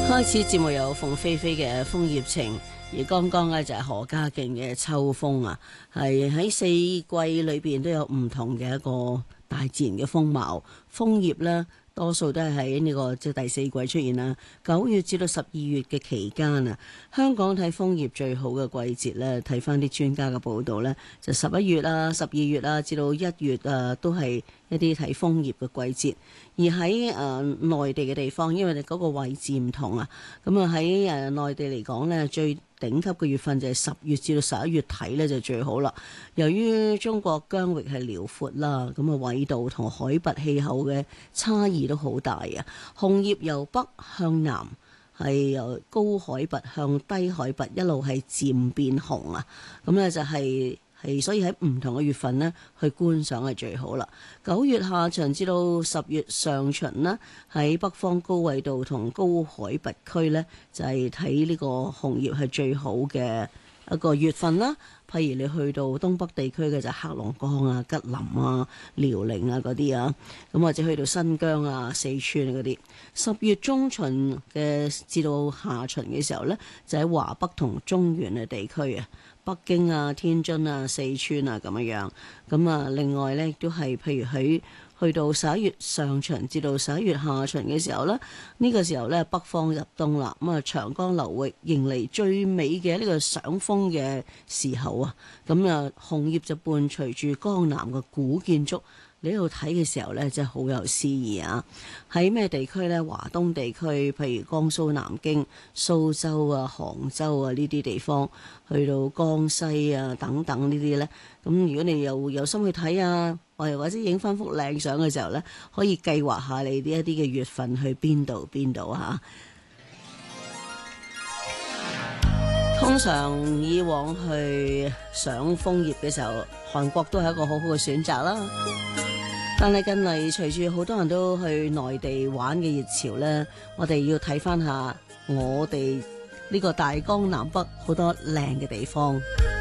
開始節目有鳳飛飛嘅楓葉情，而剛剛咧就係何家勁嘅秋風啊，係喺四季裏邊都有唔同嘅一個大自然嘅風貌。楓葉咧多數都係喺呢個即係第四季出現啦，9月至到12月嘅期間啊，香港睇楓葉最好嘅季節咧，睇翻啲專家嘅報道咧，就11月啊、12月啊至到1月啊，都係一啲睇楓葉嘅季節。而喺內地嘅地方，因為你嗰個位置唔同啊，咁啊喺內地嚟講呢，最頂級嘅月份就係10月至到11月睇呢就最好啦。由於中國疆域係遼闊啦，咁啊緯度同海拔氣候嘅差異都好大啊。紅葉由北向南係由高海拔向低海拔一路係漸變紅啊，咁呢就係所以喺唔同嘅月份呢去觀賞係最好啦。9月下旬至到10月上旬呢，喺北方高緯度同高海拔區呢，就係睇呢個紅葉係最好嘅一個月份啦。譬如你去到東北地區嘅就黑龍江啊、吉林啊、遼寧啊嗰啲啊，咁或者去到新疆啊、四川嗰啲。10月中旬嘅至到下旬嘅時候呢，就喺華北同中原嘅地區啊。北京啊、天津啊、四川啊咁樣，咁啊另外呢，亦都係譬如去到11月上旬至到11月下旬嘅時候呢，呢個時候呢，北方入冬啦，咁啊長江流域迎嚟最美嘅呢個賞楓嘅時候啊，咁啊紅葉就伴隨住江南嘅古建築。你喺度睇嘅時候呢，真係好有詩意啊！喺咩地區呢？華東地區，譬如江蘇南京、蘇州啊、杭州啊呢啲地方，去到江西啊等等呢啲呢。咁如果你又有心去睇啊，或者影翻幅靚相嘅時候呢，可以計劃下你呢一啲嘅月份去邊度嚇。通常以往去賞楓葉嘅時候，韓國都係一個好好嘅選擇啦。但係近嚟隨住好多人都去內地玩嘅熱潮呢，我哋要睇翻下我哋呢個大江南北好多靚嘅地方。